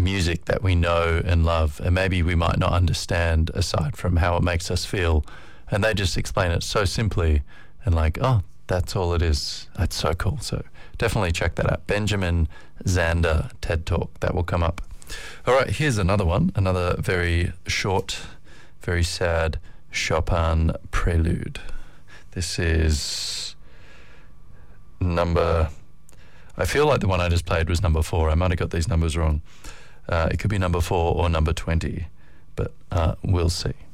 music that we know and love, and maybe we might not understand aside from how it makes us feel. And they just explain it so simply and like, oh, that's all it is. That's so cool. So definitely check that out. Benjamin Zander TED Talk. That will come up. All right, here's another one. Another very short, very sad Chopin prelude. This is I feel like the one I just played was number 4. I might have got these numbers wrong. It could be number 4 or number 20, but we'll see.